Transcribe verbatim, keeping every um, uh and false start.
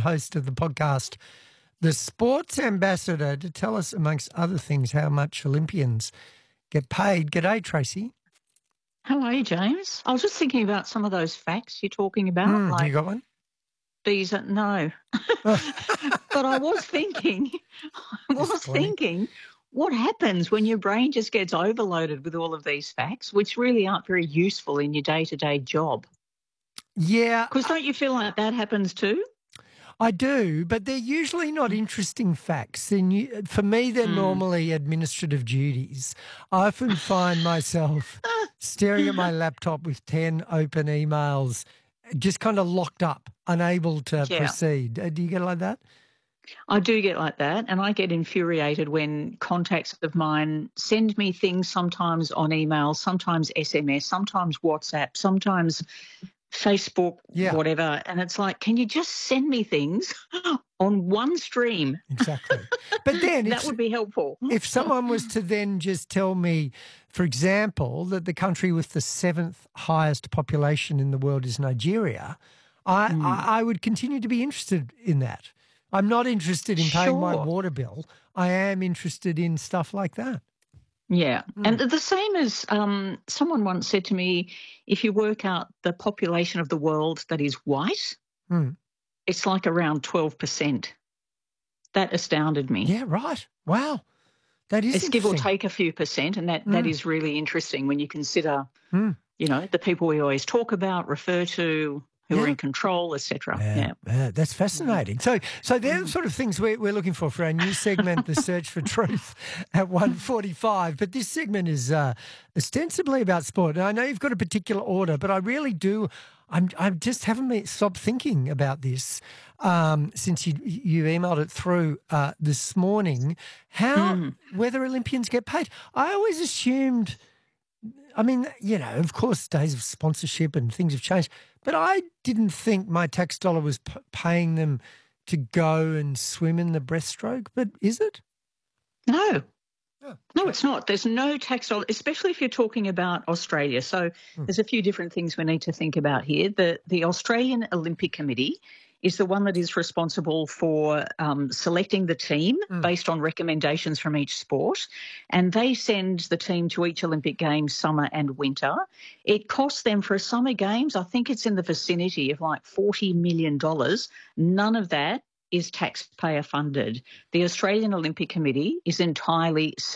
host of the podcast, The Sports Ambassador, to tell us, amongst other things, how much Olympians get paid. G'day, Tracy. How are you, James? I was just thinking about some of those facts you're talking about. Mm, like you got one? Bees, no. But I was thinking, I was thinking, what happens when your brain just gets overloaded with all of these facts, which really aren't very useful in your day-to-day job? Yeah. Because don't you feel like that happens too? I do, but they're usually not interesting facts. And you, for me, they're Mm. normally administrative duties. I often find myself staring at my laptop with ten open emails, just kind of locked up, unable to Yeah. proceed. Uh, Do you get like that? I do get like that, and I get infuriated when contacts of mine send me things sometimes on email, sometimes S M S, sometimes WhatsApp, sometimes Facebook, Yeah. whatever, and it's like, can you just send me things on one stream? Exactly. But then That it's, would be helpful. if someone was to then just tell me, for example, that the country with the seventh highest population in the world is Nigeria, I, Mm. I, I would continue to be interested in that. I'm not interested in paying my Sure. water bill. I am interested in stuff like that. Yeah. Mm. And the same as um, someone once said to me, if you work out the population of the world that is white, Mm. it's like around twelve percent. That astounded me. Yeah, right. Wow. That is It's give or interesting. take a few percent, and that, that Mm. is really interesting when you consider, Mm. you know, the people we always talk about, refer to, who are Yeah. in control, et cetera. Yeah, Yeah. yeah, that's fascinating. So, so they're the sort of things we're, we're looking for for our new segment, The Search for Truth, at one forty-five. But this segment is uh, ostensibly about sport. And I know you've got a particular order, but I really do. I'm, I'm just haven't been, stopped thinking about this um, since you you emailed it through uh, this morning. How Mm. whether Olympians get paid? I always assumed. I mean, you know, of course, days of sponsorship and things have changed, but I didn't think my tax dollar was p- paying them to go and swim in the breaststroke. But is it? No. Oh, No, okay. it's not. There's no tax on, especially if you're talking about Australia. So Hmm. there's a few different things we need to think about here. The the Australian Olympic Committee is the one that is responsible for um, selecting the team Mm. based on recommendations from each sport, and they send the team to each Olympic Games, summer and winter. It costs them for a summer games, I think it's in the vicinity of like forty million dollars. None of that is taxpayer funded. The Australian Olympic Committee is entirely